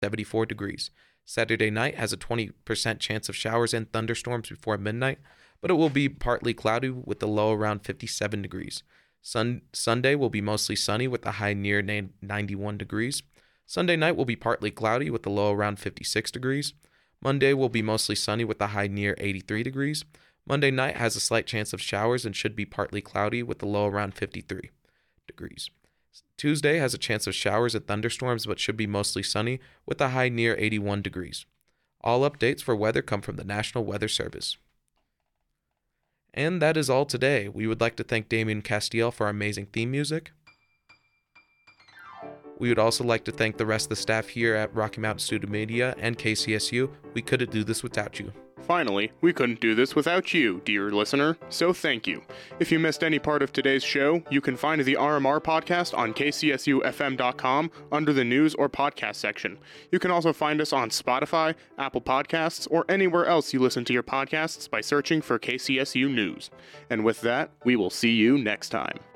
74 degrees. Saturday night has a 20% chance of showers and thunderstorms before midnight, but it will be partly cloudy with a low around 57 degrees. Sunday will be mostly sunny with a high near 91 degrees. Sunday night will be partly cloudy with a low around 56 degrees. Monday will be mostly sunny with a high near 83 degrees. Monday night has a slight chance of showers and should be partly cloudy with a low around 53 degrees. Tuesday has a chance of showers and thunderstorms but should be mostly sunny with a high near 81 degrees. All updates for weather come from the National Weather Service. And that is all today. We would like to thank Damien Castiel for our amazing theme music. We would also like to thank the rest of the staff here at Rocky Mountain Student Media and KCSU. We couldn't do this without you. Finally, we couldn't do this without you, dear listener, so thank you. If you missed any part of today's show, you can find the RMR podcast on kcsufm.com under the news or podcast section. You can also find us on Spotify, Apple Podcasts, or anywhere else you listen to your podcasts by searching for KCSU News. And with that, we will see you next time.